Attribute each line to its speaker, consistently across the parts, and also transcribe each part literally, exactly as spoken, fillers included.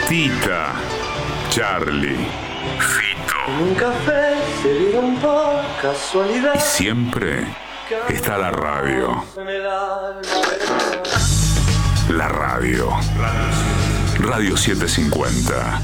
Speaker 1: Tita, Charlie, Fito.
Speaker 2: En un café se vieron por casualidad.
Speaker 1: Y siempre está la radio. La radio. Radio setecientos cincuenta.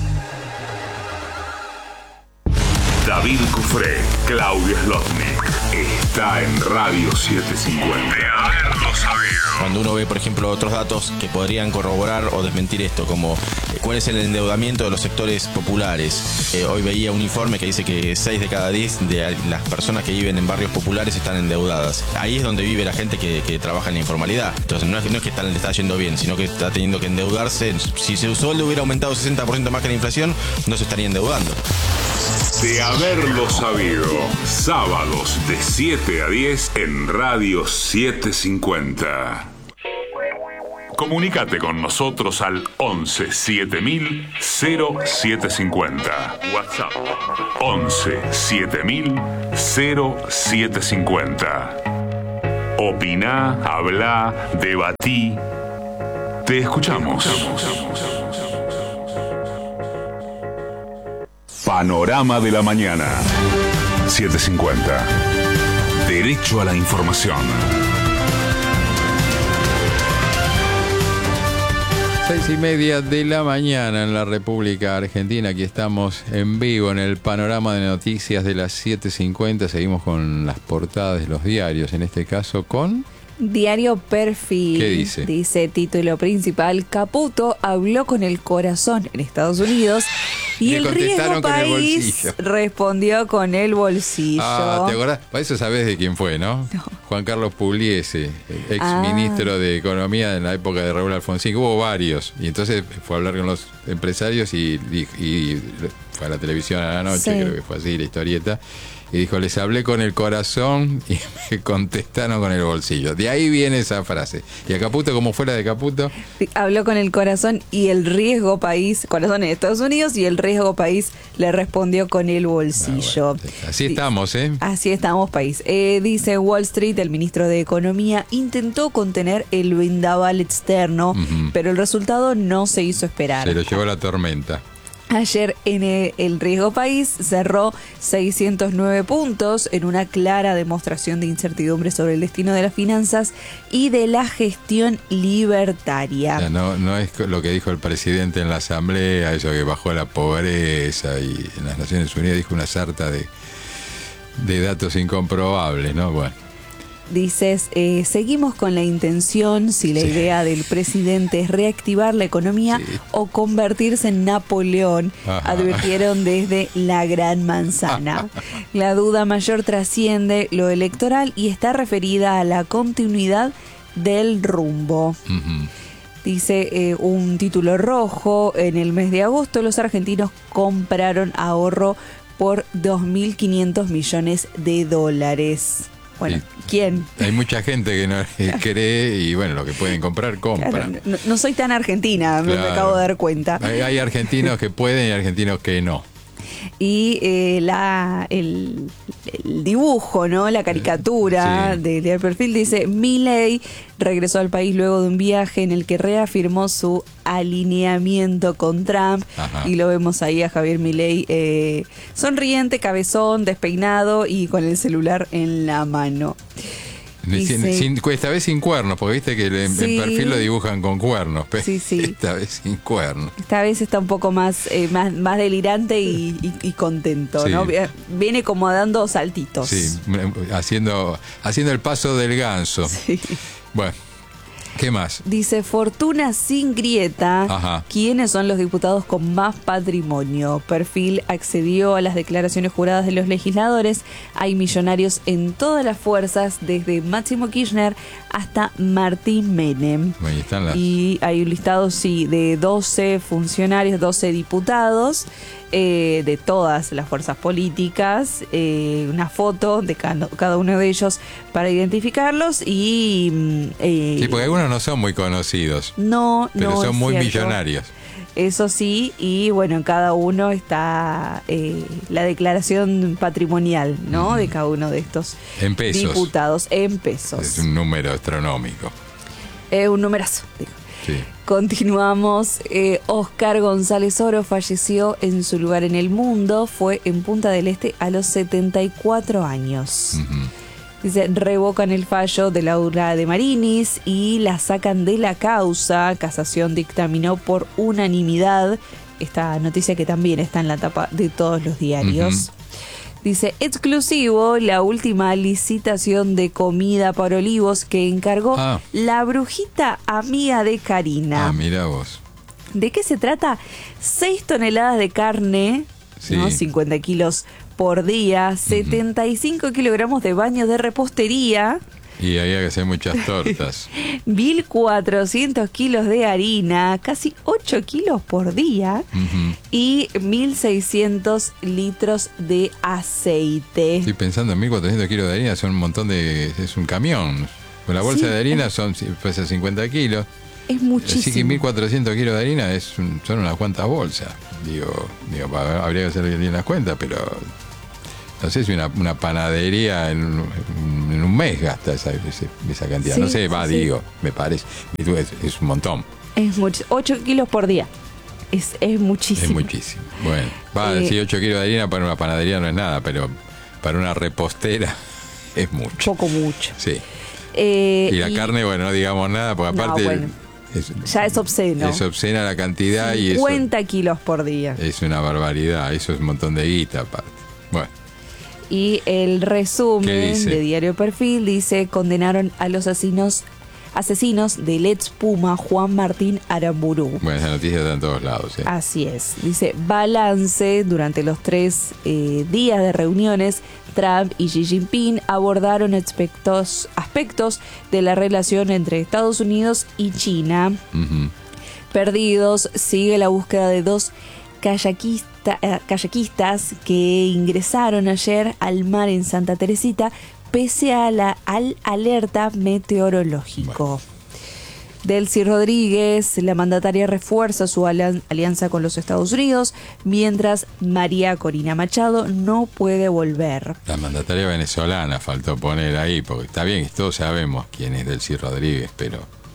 Speaker 1: David Cufré, Claudia Slotnick. Está en Radio setecientos cincuenta. De haberlo sabido.
Speaker 3: Cuando uno ve, por ejemplo, otros datos que podrían corroborar o desmentir esto, como cuál es el endeudamiento de los sectores populares. Eh, hoy veía un informe que dice que seis de cada diez de las personas que viven en barrios populares están endeudadas. Ahí es donde vive la gente que, que trabaja en la informalidad. Entonces no es, no es que está, le está yendo bien, sino que está teniendo que endeudarse. Si su sueldo hubiera aumentado sesenta por ciento más que la inflación, no se estaría endeudando.
Speaker 1: De haberlo sabido, sábados de siete a diez en Radio setecientos cincuenta. Comunícate con nosotros al once siete mil cero setecientos cincuenta. WhatsApp once siete mil cero setecientos cincuenta. Opiná, hablá, debatí. Te escuchamos. Panorama de la mañana. setecientos cincuenta. Derecho a la información.
Speaker 4: Seis y media de la mañana en la República Argentina. Aquí estamos en vivo en el panorama de noticias de las siete cincuenta. Seguimos con las portadas de los diarios. En este caso con...
Speaker 5: Diario Perfil.
Speaker 4: ¿Qué dice?
Speaker 5: Dice título principal: Caputo habló con el corazón en Estados Unidos y el riesgo país respondió con el bolsillo.
Speaker 4: Ah, ¿te acordás? Para eso sabés de quién fue, ¿no?
Speaker 5: No.
Speaker 4: Juan Carlos Pugliese, ex
Speaker 5: Ah.
Speaker 4: ministro de Economía en la época de Raúl Alfonsín. Hubo varios. Y entonces fue a hablar con los empresarios y, y, y fue a la televisión a la noche,
Speaker 5: Sí.
Speaker 4: creo que fue así la historieta. Y dijo, les hablé con el corazón y me contestaron con el bolsillo. De ahí viene esa frase. ¿Y a Caputo, cómo fue la de Caputo?
Speaker 5: Habló con el corazón y el riesgo país, corazón en Estados Unidos, y el riesgo país le respondió con el bolsillo.
Speaker 4: Ah, bueno, así estamos, ¿eh?
Speaker 5: Así estamos, país. Eh, dice Wall Street, el ministro de Economía intentó contener el vendaval externo,
Speaker 4: Ujú.
Speaker 5: pero el resultado no se hizo esperar.
Speaker 4: Se lo llevó la tormenta.
Speaker 5: Ayer en el, el riesgo país cerró seiscientos nueve puntos en una clara demostración de incertidumbre sobre el destino de las finanzas y de la gestión libertaria.
Speaker 4: O sea, no, no es lo que dijo el presidente en la asamblea, eso que bajó la pobreza, y en las Naciones Unidas dijo una sarta de, de datos incomprobables, ¿no? Bueno.
Speaker 5: Dices, eh, seguimos con la intención, si la
Speaker 4: Sí.
Speaker 5: idea del presidente es reactivar la economía
Speaker 4: Sí.
Speaker 5: o convertirse en Napoleón,
Speaker 4: Ajá.
Speaker 5: advirtieron desde la Gran Manzana. La duda mayor trasciende lo electoral y está referida a la continuidad del rumbo.
Speaker 4: Ujú.
Speaker 5: Dice eh, un título rojo: en el mes de agosto los argentinos compraron ahorro por dos mil quinientos millones de dólares. Bueno,
Speaker 4: Sí.
Speaker 5: ¿quién?
Speaker 4: Hay mucha gente que no cree y bueno, lo que pueden comprar, compran.
Speaker 5: Claro, no, no soy tan argentina, me- me
Speaker 4: Claro.
Speaker 5: acabo de dar cuenta.
Speaker 4: Hay, hay argentinos que pueden y argentinos que no.
Speaker 5: Y eh, la, el, el dibujo, ¿no? La caricatura
Speaker 4: Sí.
Speaker 5: de, de Perfil dice: Milei regresó al país luego de un viaje en el que reafirmó su alineamiento con Trump.
Speaker 4: Ajá.
Speaker 5: Y lo vemos ahí a Javier Milei eh, sonriente, cabezón, despeinado y con el celular en la mano.
Speaker 4: Sin,
Speaker 5: Dice-
Speaker 4: sin- esta vez sin cuernos, porque viste que en,
Speaker 5: Sí.
Speaker 4: en Perfil lo dibujan con cuernos. Pero
Speaker 5: Sí, sí.
Speaker 4: esta vez sin cuernos.
Speaker 5: Esta vez está un poco más, eh, más, más delirante y, y- y contento,
Speaker 4: Sí.
Speaker 5: ¿no? Viene como dando saltitos.
Speaker 4: Sí, haciendo, haciendo el paso del ganso.
Speaker 5: Sí.
Speaker 4: Bueno, ¿qué más?
Speaker 5: Dice Fortuna sin grieta.
Speaker 4: Ajá.
Speaker 5: ¿Quiénes son los diputados con más patrimonio? Perfil accedió a las declaraciones juradas de los legisladores. Hay millonarios en todas las fuerzas, desde Máximo Kirchner hasta Martín Menem.
Speaker 4: Ahí están las...
Speaker 5: Y hay un listado, sí, de doce funcionarios, doce diputados eh, de todas las fuerzas políticas, eh, una foto de cada, cada uno de ellos para identificarlos y... mm, eh,
Speaker 4: Sí, porque algunos no son muy conocidos,
Speaker 5: no,
Speaker 4: pero
Speaker 5: no
Speaker 4: son
Speaker 5: es
Speaker 4: muy
Speaker 5: cierto.
Speaker 4: millonarios.
Speaker 5: Eso sí, y bueno, en cada uno está eh, la declaración patrimonial, ¿no?
Speaker 4: Mm.
Speaker 5: De cada uno de estos
Speaker 4: En pesos.
Speaker 5: diputados en pesos.
Speaker 4: Es un número astronómico.
Speaker 5: Es un numerazo, digo.
Speaker 4: Sí.
Speaker 5: Continuamos. Eh, Oscar González Oro falleció en su lugar en el mundo. Fue en Punta del Este a los setenta y cuatro años.
Speaker 4: Ujú.
Speaker 5: Dice, revocan el fallo de Laura de Marinis y la sacan de la causa. Casación dictaminó por unanimidad. Esta noticia que también está en la tapa de todos los diarios.
Speaker 4: Uh-huh.
Speaker 5: Dice, exclusivo, la última licitación de comida para Olivos que encargó
Speaker 4: Ah.
Speaker 5: la brujita amiga de Karina.
Speaker 4: Ah, mira vos.
Speaker 5: ¿De qué se trata? seis toneladas de carne,
Speaker 4: Sí.
Speaker 5: ¿no? cincuenta kilos por día, setenta y cinco kilogramos de baños de repostería,
Speaker 4: Y había que hacer muchas tortas.
Speaker 5: mil cuatrocientos kilos de harina, casi ocho kilos por día,
Speaker 4: Ujú.
Speaker 5: y mil seiscientos litros de aceite.
Speaker 4: Estoy pensando en mil cuatrocientos kilos de harina, son un montón de... es un camión. Con la bolsa
Speaker 5: Sí.
Speaker 4: de harina son pesa cincuenta kilos.
Speaker 5: Es
Speaker 4: Así que
Speaker 5: muchísimo.
Speaker 4: mil cuatrocientos kilos de harina es un- son unas cuantas bolsas. Digo, digo pa- habría que hacer bien las cuentas, pero no sé si una, una panadería en, un- en un mes gasta esa, ese- esa cantidad.
Speaker 5: Sí,
Speaker 4: no sé, va,
Speaker 5: sí, sí.
Speaker 4: digo, me parece. Es, es un montón,
Speaker 5: Es mucho, ocho kilos por día. Es, es muchísimo.
Speaker 4: es muchísimo. Bueno, va a
Speaker 5: Eh,
Speaker 4: decir ocho kilos de harina para una panadería no es nada, pero para una repostera es mucho.
Speaker 5: Poco mucho.
Speaker 4: Sí.
Speaker 5: Eh,
Speaker 4: Y la carne, bueno, no digamos nada, porque
Speaker 5: No,
Speaker 4: aparte
Speaker 5: bueno.
Speaker 4: es,
Speaker 5: ya es obsceno.
Speaker 4: es obscena la cantidad y eso
Speaker 5: cincuenta kilos por día.
Speaker 4: es una barbaridad. Eso es un montón de guita aparte. Bueno,
Speaker 5: Y el
Speaker 4: ¿Qué
Speaker 5: resumen
Speaker 4: dice?
Speaker 5: de Diario Perfil dice, condenaron a los asesinos asesinos del ex Puma Juan Martín Aramburu.
Speaker 4: bueno, esa noticia está en todos lados. ¿eh?
Speaker 5: Así es. Dice, balance, durante los tres eh, días de reuniones, Trump y Xi Jinping abordaron aspectos, aspectos de la relación entre Estados Unidos y China.
Speaker 4: Ujú.
Speaker 5: Perdidos, sigue la búsqueda de dos kayakista- eh, kayakistas que ingresaron ayer al mar en Santa Teresita pese a la al alerta meteorológico. Delcy Rodríguez, la mandataria, refuerza su alian- alianza con los Estados Unidos, mientras María Corina Machado no puede volver.
Speaker 4: La mandataria venezolana faltó poner ahí, porque está bien, todos sabemos quién es Delcy Rodríguez, pero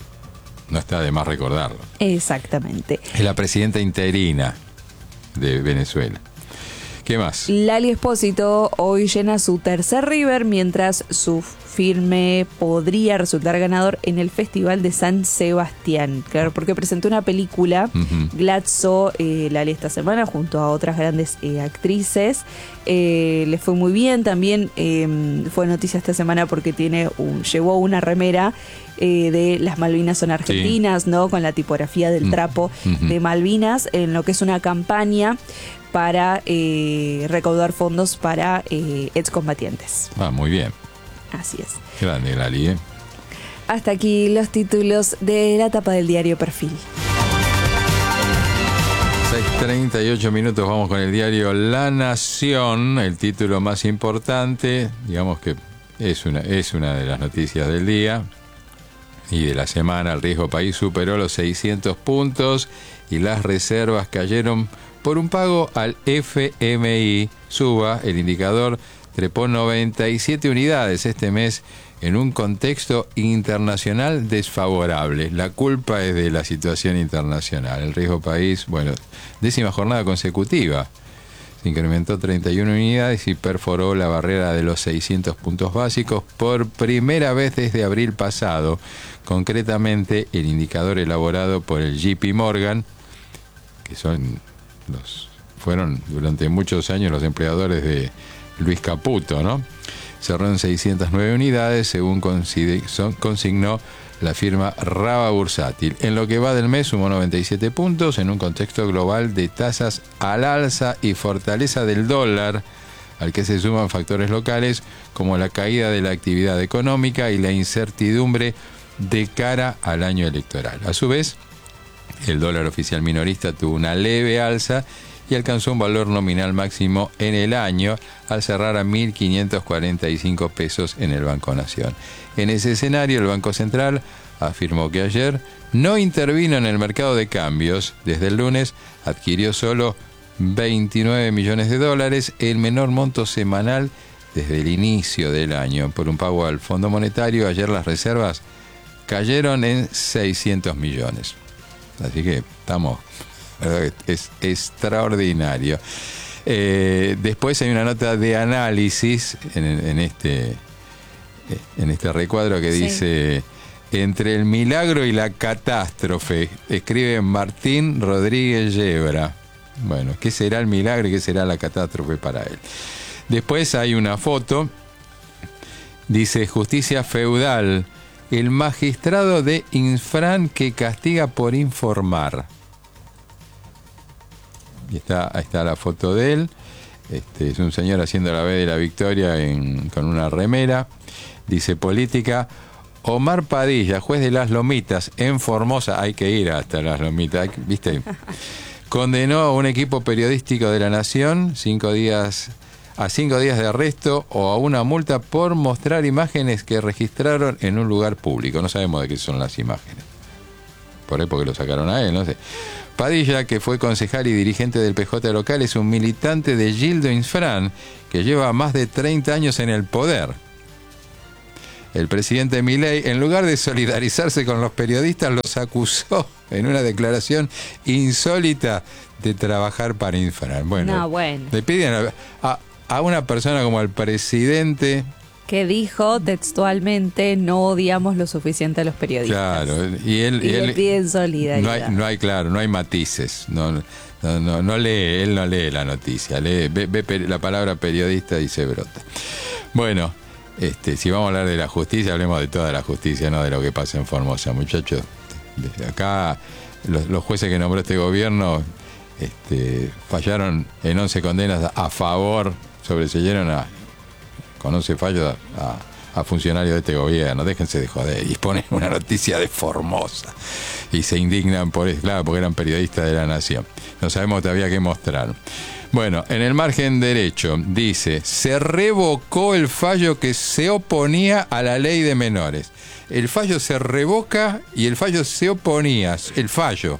Speaker 4: no está de más recordarlo.
Speaker 5: Exactamente.
Speaker 4: Es la presidenta interina de Venezuela. ¿Qué más?
Speaker 5: Lali Espósito hoy llena su tercer River, mientras su firme podría resultar ganador en el Festival de San Sebastián. Claro, porque presentó una película,
Speaker 4: Ujú.
Speaker 5: Glatzo, eh, Lali esta semana, junto a otras grandes eh, actrices. Eh, le fue muy bien. También eh, fue noticia esta semana porque tiene un, llevó una remera eh, de las Malvinas son argentinas, ¿no? Con la tipografía del
Speaker 4: Mm.
Speaker 5: trapo
Speaker 4: Ujú.
Speaker 5: de Malvinas, en lo que es una campaña para eh, recaudar fondos para eh, excombatientes.
Speaker 4: Ah, muy bien.
Speaker 5: Así es.
Speaker 4: Grande, Lali, ¿eh?
Speaker 5: Hasta aquí los títulos de la tapa del diario Perfil.
Speaker 4: seis treinta y ocho minutos, vamos con el diario La Nación, el título más importante, digamos que es una, es una de las noticias del día y de la semana. El riesgo país superó los seiscientos puntos y las reservas cayeron por un pago al F M I. Suba, el indicador trepó noventa y siete unidades este mes en un contexto internacional desfavorable. La culpa es de la situación internacional. El riesgo país, bueno, décima jornada consecutiva. Se incrementó treinta y una unidades y perforó la barrera de los seiscientos puntos básicos por primera vez desde abril pasado. Concretamente, el indicador elaborado por el J P Morgan, que son los fueron durante muchos años los empleadores de Luis Caputo, ¿no? Cerró en seiscientas nueve unidades, según consignó la firma Raba Bursátil. En lo que va del mes sumó noventa y siete puntos en un contexto global de tasas al alza y fortaleza del dólar, al que se suman factores locales como la caída de la actividad económica y la incertidumbre de cara al año electoral. A su vez, el dólar oficial minorista tuvo una leve alza y alcanzó un valor nominal máximo en el año al cerrar a mil quinientos cuarenta y cinco pesos en el Banco Nación. En ese escenario, el Banco Central afirmó que ayer no intervino en el mercado de cambios. Desde el lunes adquirió solo veintinueve millones de dólares, el menor monto semanal desde el inicio del año. Por un pago al Fondo Monetario, ayer las reservas cayeron en seiscientos millones. Así que estamos, es extraordinario. Eh, después hay una nota de análisis en, en este en este recuadro que sí. dice: entre el milagro y la catástrofe, escribe Martín Rodríguez Yebra. Bueno, ¿qué será el milagro y qué será la catástrofe para él? Después hay una foto, dice: justicia feudal, el magistrado de Infran que castiga por informar. Y está, ahí está la foto de él. Este, es un señor haciendo la B de la Victoria en, con una remera. Dice: política, Omar Padilla, juez de Las Lomitas en Formosa, hay que ir hasta Las Lomitas, ¿viste? Condenó a un equipo periodístico de La Nación cinco días, a cinco días de arresto o a una multa por mostrar imágenes que registraron en un lugar público. No sabemos de qué son las imágenes. Por ahí porque lo sacaron a él, no sé. Padilla, que fue concejal y dirigente del P J local, es un militante de Gildo Infran, que lleva más de treinta años en el poder. El presidente Milei, en lugar de solidarizarse con los periodistas, los acusó en una declaración insólita de trabajar para Infran. Bueno,
Speaker 5: no, bueno.
Speaker 4: le piden a, a, a una persona como el presidente,
Speaker 5: que dijo textualmente: no odiamos lo suficiente a los periodistas.
Speaker 4: Claro, y él,
Speaker 5: y
Speaker 4: y él
Speaker 5: le piden solidaridad.
Speaker 4: No hay, no hay, claro, no hay matices. No, no, no, no lee, él no lee la noticia, lee, ve, ve la palabra periodista y se brota. Bueno, este, si vamos a hablar de la justicia, hablemos de toda la justicia, no de lo que pasa en Formosa, muchachos. Desde acá, los, los jueces que nombró este gobierno este, fallaron en once condenas a favor, sobreseyeron a con once fallos a, a, a funcionarios de este gobierno. Déjense de joder. Y ponen una noticia de Formosa y se indignan por eso, claro, porque eran periodistas de La Nación. No sabemos todavía qué mostrar. Bueno, en el margen derecho dice: se revocó el fallo que se oponía a la ley de menores. El fallo se revoca y el fallo se oponía. El fallo.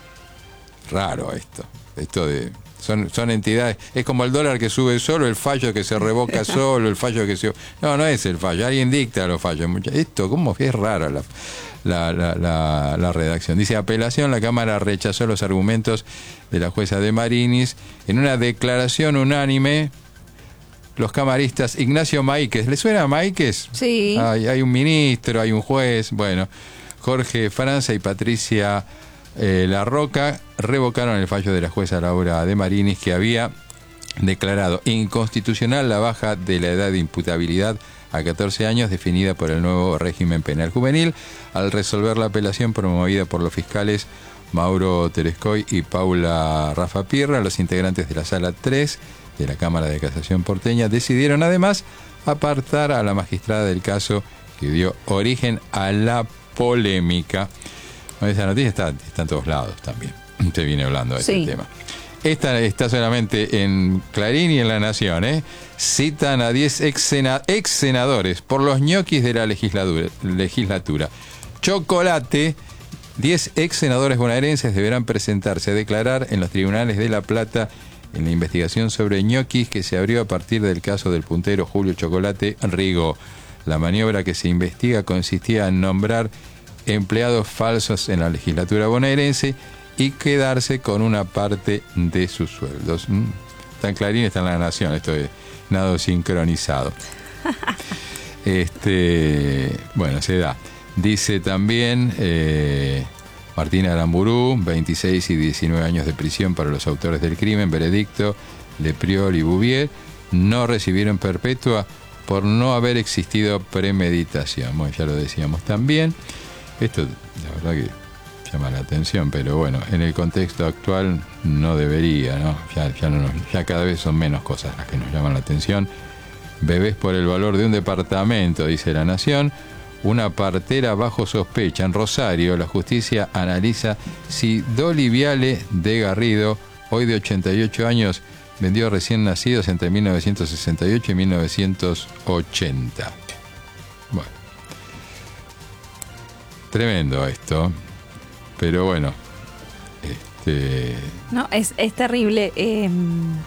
Speaker 4: Raro esto. Esto de... Son, son entidades, es como el dólar que sube solo, el fallo que se revoca solo, el fallo que se... No, no es el fallo, alguien dicta los fallos. Esto, ¿cómo es rara la, la, la, la, la redacción? Dice: apelación, la Cámara rechazó los argumentos de la jueza de Marinis. En una declaración unánime, los camaristas Ignacio Maíquez, ¿le suena a Maíquez?
Speaker 5: Sí.
Speaker 4: Hay, hay un ministro, hay un juez, bueno, Jorge Franza y Patricia Eh, La Roca revocaron el fallo de la jueza Laura de Marinis, que había declarado inconstitucional la baja de la edad de imputabilidad a catorce años definida por el nuevo régimen penal juvenil, al resolver la apelación promovida por los fiscales Mauro Terescoy y Paula Rafa Pirra. Los integrantes de la Sala tres de la Cámara de Casación porteña decidieron además apartar a la magistrada del caso que dio origen a la polémica. Esa noticia está, está en todos lados también. Usted viene hablando de
Speaker 5: sí.
Speaker 4: este tema. Esta está solamente en Clarín y en La Nación, ¿eh? Citan a diez ex, sena, ex senadores por los ñoquis de la legislatura. legislatura. Chocolate, diez ex senadores bonaerenses deberán presentarse a declarar en los tribunales de La Plata en la investigación sobre ñoquis que se abrió a partir del caso del puntero Julio Chocolate Rigo. La maniobra que se investiga consistía en nombrar empleados falsos en la legislatura bonaerense y quedarse con una parte de sus sueldos. Está en Clarín, está en La Nación, esto es nado sincronizado. Este, bueno, se da. Dice también eh, Martina Aramburú, veintiséis y diecinueve años de prisión para los autores del crimen, veredicto, Lepriol y Bouvier, no recibieron perpetua por no haber existido premeditación. Bueno, ya lo decíamos también. Esto, la verdad que llama la atención, pero bueno, en el contexto actual no debería, ¿no? Ya, ya, no nos, ya cada vez son menos cosas las que nos llaman la atención. Bebés por el valor de un departamento, dice La Nación. Una partera bajo sospecha. En Rosario, la justicia analiza si Dolly Viale de Garrido, hoy de ochenta y ocho años, vendió recién nacidos entre mil novecientos sesenta y ocho y mil novecientos ochenta. Bueno. Tremendo esto, pero bueno, este...
Speaker 5: No, es, es terrible. Eh,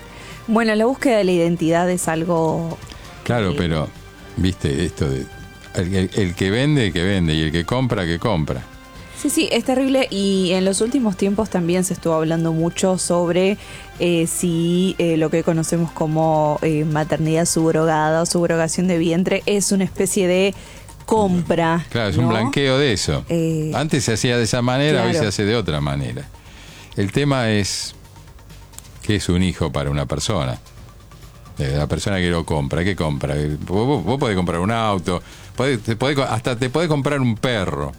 Speaker 5: bueno, la búsqueda de la identidad es algo...
Speaker 4: Claro,
Speaker 5: que...
Speaker 4: pero, viste, esto de El, el, el que vende, que vende, y el que compra, que compra.
Speaker 5: Sí, sí, es terrible, y en los últimos tiempos también se estuvo hablando mucho sobre eh, si eh, lo que conocemos como eh, maternidad subrogada o subrogación de vientre es una especie de compra.
Speaker 4: Claro, es
Speaker 5: ¿no?
Speaker 4: un blanqueo de eso.
Speaker 5: Eh,
Speaker 4: Antes se hacía de esa manera,
Speaker 5: claro.
Speaker 4: hoy se hace de otra manera. El tema es ¿qué es un hijo para una persona? Eh, La persona que lo compra, ¿qué compra? Vos, vos, vos podés comprar un auto, podés, te podés, hasta te podés comprar un perro,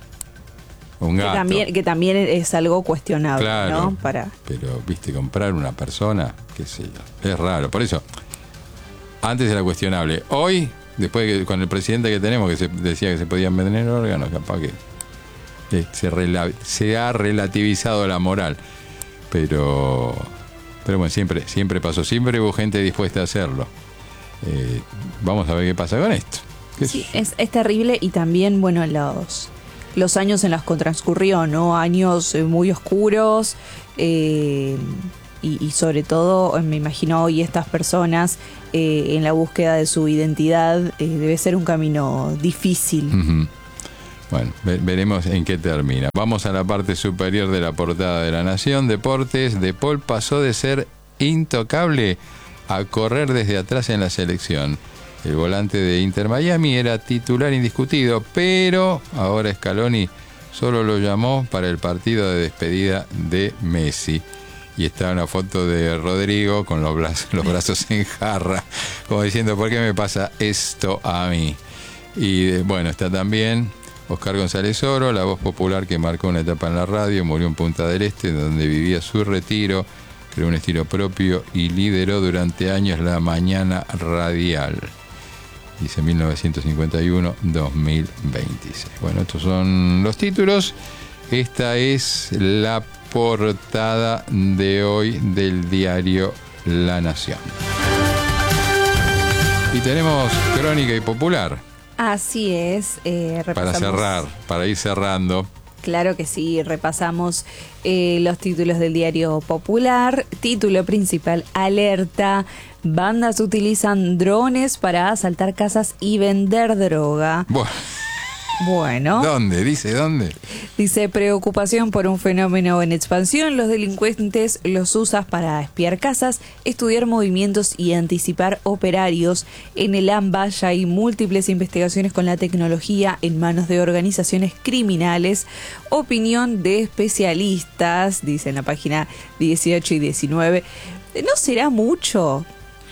Speaker 4: un gato.
Speaker 5: Que también, que también es algo cuestionable,
Speaker 4: Claro,
Speaker 5: ¿no? Para...
Speaker 4: pero, viste, comprar una persona, qué sé yo, es raro. Por eso, antes era cuestionable. Hoy, después de que, con el presidente que tenemos, que se decía que se podían vender órganos, capaz que eh, se, rela, se ha relativizado la moral. Pero, pero bueno, siempre, siempre pasó, siempre hubo gente dispuesta a hacerlo. Eh, vamos a ver qué pasa con esto. ¿Qué
Speaker 5: Sí,
Speaker 4: es?
Speaker 5: es, es terrible, y también, bueno, los... los años en los que transcurrió, ¿no? Años eh, muy oscuros, eh, y, y sobre todo, eh, me imagino hoy estas personas eh, en la búsqueda de su identidad, eh, debe ser un camino difícil.
Speaker 4: Uh-huh. Bueno, ve- veremos en qué termina. Vamos a la parte superior de la portada de La Nación. Deportes. De Paul pasó de ser intocable a correr desde atrás en la selección. El volante de Inter Miami era titular indiscutido, pero ahora Scaloni solo lo llamó para el partido de despedida de Messi. Y está una foto de Rodrigo con los brazos, los brazos en jarra, como diciendo, ¿por qué me pasa esto a mí? Y eh, bueno, está también Oscar González Oro, la voz popular que marcó una etapa en la radio, murió en Punta del Este, donde vivía su retiro, creó un estilo propio y lideró durante años la mañana radial. Dice mil novecientos cincuenta y uno a dos mil veintiséis. Bueno, estos son los títulos. Esta es la portada de hoy del diario La Nación. Y tenemos Crónica y Popular.
Speaker 5: Así es. Eh,
Speaker 4: Para
Speaker 5: repasamos-
Speaker 4: cerrar, para ir cerrando.
Speaker 5: Claro que sí, repasamos eh, los títulos del diario Popular. Título principal: alerta, bandas utilizan drones para asaltar casas y vender droga.
Speaker 4: Bueno,
Speaker 5: Bueno,
Speaker 4: ¿dónde? Dice, ¿dónde?
Speaker 5: dice: preocupación por un fenómeno en expansión. Los delincuentes los usan para espiar casas, estudiar movimientos y anticipar operarios. En el AMBA ya hay múltiples investigaciones con la tecnología en manos de organizaciones criminales. Opinión de especialistas, dice en la página dieciocho y diecinueve. ¿No será mucho?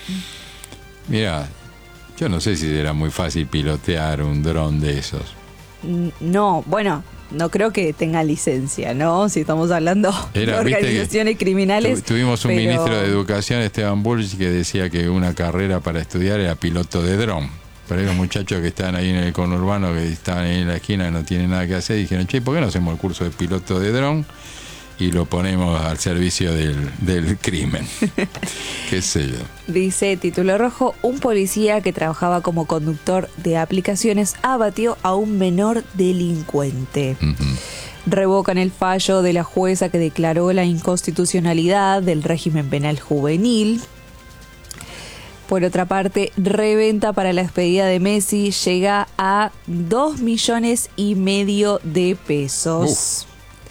Speaker 4: Mira, yo no sé si era muy fácil pilotear un dron de esos.
Speaker 5: No, bueno, no creo que tenga licencia, ¿no? Si estamos hablando
Speaker 4: Era,
Speaker 5: de
Speaker 4: viste que
Speaker 5: organizaciones criminales.
Speaker 4: Tu- tuvimos un
Speaker 5: pero-
Speaker 4: ministro de Educación, Esteban Bullrich, que decía que una carrera para estudiar era piloto de dron. Pero hay unos muchachos que estaban ahí en el conurbano, que estaban ahí en la esquina, que no tienen nada que hacer, y dijeron, che, ¿por qué no hacemos el curso de piloto de dron y lo ponemos al servicio del, del crimen? ¿Qué sé yo?
Speaker 5: Dice título rojo: un policía que trabajaba como conductor de aplicaciones abatió a un menor delincuente.
Speaker 4: Ujú.
Speaker 5: Revocan el fallo de la jueza que declaró la inconstitucionalidad del régimen penal juvenil. Por otra parte, reventa para la despedida de Messi llega a dos millones y medio de pesos.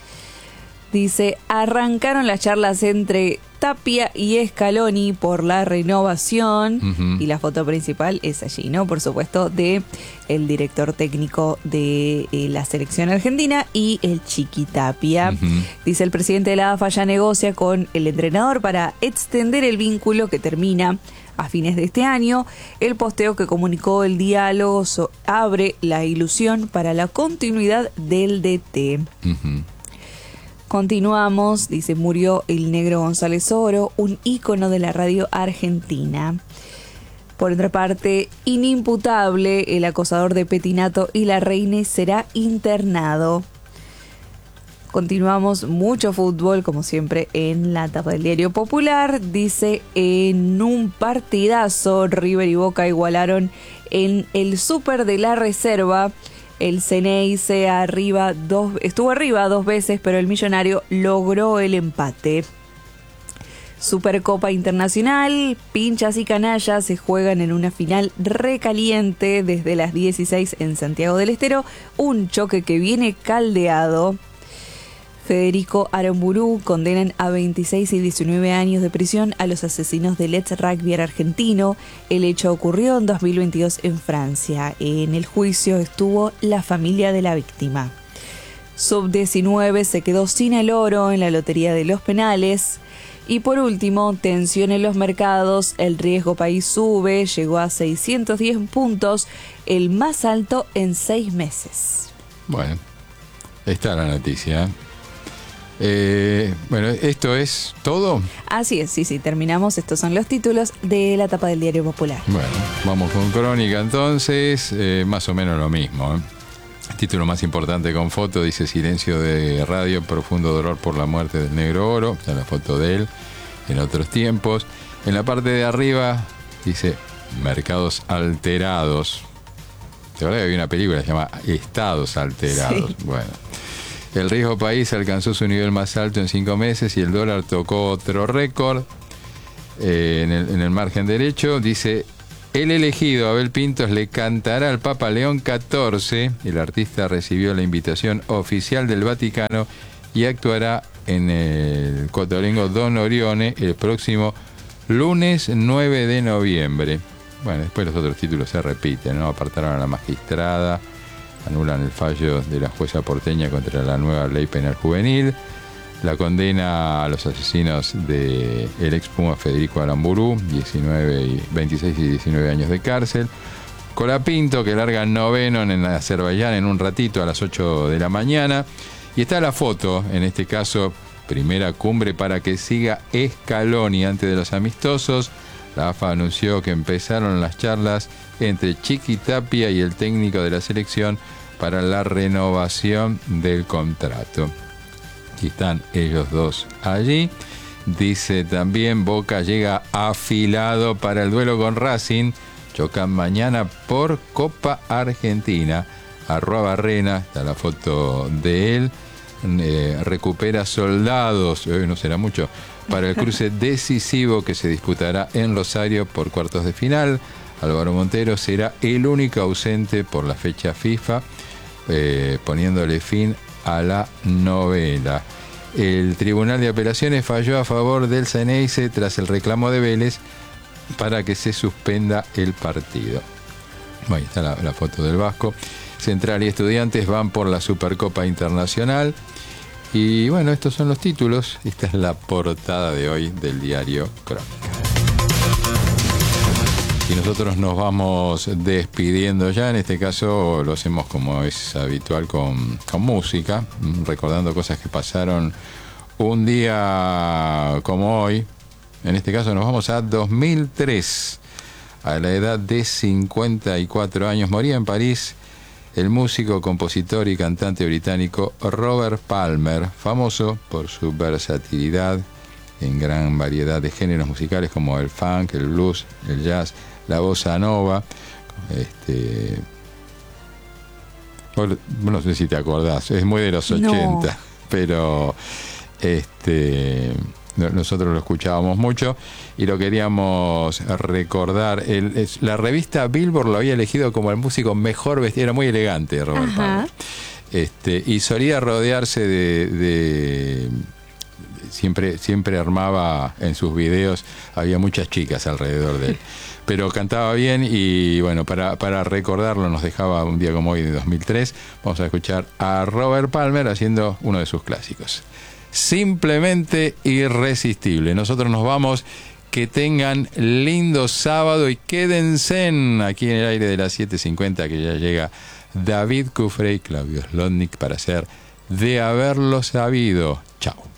Speaker 5: Dice: arrancaron las charlas entre Tapia y Scaloni por la renovación.
Speaker 4: Ujú.
Speaker 5: Y la foto principal es allí, ¿no? Por supuesto, de el director técnico de eh, la selección argentina y el Chiqui Tapia.
Speaker 4: Ujú.
Speaker 5: Dice: el presidente de la A F A ya negocia con el entrenador para extender el vínculo que termina a fines de este año. El posteo que comunicó el diálogo so- abre la ilusión para la continuidad del D T.
Speaker 4: Ujú.
Speaker 5: Continuamos, dice: murió el negro González Oro, un ícono de la radio argentina. Por otra parte, inimputable, el acosador de Petinato y la Reine será internado. Continuamos, mucho fútbol, como siempre, en la tapa del diario Popular. Dice: en un partidazo, River y Boca igualaron en el Súper de la Reserva. El Ceneice arriba dos, estuvo arriba dos veces, pero el Millonario logró el empate. Supercopa Internacional, Pinchas y Canallas se juegan en una final recaliente desde las dieciséis en Santiago del Estero, un choque que viene caldeado. Federico Aramburu condenan a veintiséis y diecinueve años de prisión a los asesinos del ex rugby argentino. El hecho ocurrió en dos mil veintidós en Francia. En el juicio estuvo la familia de la víctima. sub diecinueve se quedó sin el oro en la lotería de los penales. Y por último, tensión en los mercados, el riesgo país sube, llegó a seiscientos diez puntos, el más alto en seis meses.
Speaker 4: Bueno, está la noticia. Eh, bueno, ¿esto es todo?
Speaker 5: Así es, sí, sí, terminamos. Estos son los títulos de la tapa del Diario Popular.
Speaker 4: Bueno, vamos con Crónica entonces, eh, más o menos lo mismo, ¿eh? El título más importante con foto dice: silencio de radio, profundo dolor por la muerte del Negro Oro. Está la foto de él en otros tiempos. En la parte de arriba dice mercados alterados. ¿Te acuerdas que había una película que se llama Estados Alterados? Sí. Bueno, el riesgo país alcanzó su nivel más alto en cinco meses y el dólar tocó otro récord. Eh, en, el, en el margen derecho dice: el elegido Abel Pintos le cantará al Papa León catorce. El artista recibió la invitación oficial del Vaticano y actuará en el Cotolengo Don Orione el próximo lunes nueve de noviembre. Bueno, después los otros títulos se repiten, ¿no? Apartaron a la magistrada, anulan el fallo de la jueza porteña contra la nueva ley penal juvenil, la condena a los asesinos de el ex Puma Federico Aramburu, diecinueve y, veintiséis y diecinueve años de cárcel. Colapinto, que larga noveno en Azerbaiyán en un ratito a las ocho de la mañana. Y está la foto, en este caso, primera cumbre para que siga Scaloni antes de los amistosos. La A F A anunció que empezaron las charlas entre Chiqui Tapia y el técnico de la selección para la renovación del contrato. Y están ellos dos allí. Dice también: Boca llega afilado para el duelo con Racing. Chocan mañana por Copa Argentina. Arroa Barrena, está la foto de él. Eh, recupera soldados, eh, no será mucho, para el cruce decisivo que se disputará en Rosario por cuartos de final. Álvaro Montero será el único ausente por la fecha FIFA, eh, poniéndole fin a la novela. El Tribunal de Apelaciones falló a favor del Ceneice tras el reclamo de Vélez para que se suspenda el partido. Bueno, ahí está la, la foto del Vasco. Central y Estudiantes van por la Supercopa Internacional. Y bueno, estos son los títulos. Esta es la portada de hoy del diario Crónica. Y nosotros nos vamos despidiendo ya. En este caso lo hacemos como es habitual con, con música, recordando cosas que pasaron un día como hoy. En este caso nos vamos a dos mil tres. A la edad de cincuenta y cuatro años moría en París el músico, compositor y cantante británico Robert Palmer, famoso por su versatilidad en gran variedad de géneros musicales como el funk, el blues, el jazz, la bossa nova. Este, bueno, no sé si te acordás, es muy de los ochenta, no. Pero este, nosotros lo escuchábamos mucho y lo queríamos recordar. El, es, la revista Billboard lo había elegido como el músico mejor vestido, era muy elegante Robert Palmer. Este, y solía rodearse de, de siempre, siempre armaba en sus videos, había muchas chicas alrededor de él. Pero cantaba bien y bueno, para, para recordarlo nos dejaba un día como hoy de dos mil tres. Vamos a escuchar a Robert Palmer haciendo uno de sus clásicos. Simplemente irresistible. Nosotros nos vamos. Que tengan lindo sábado y quédense aquí en el aire de las siete cincuenta, que ya llega David Cufré y Claudio Slotnick para hacer De Haberlo Sabido. Chao.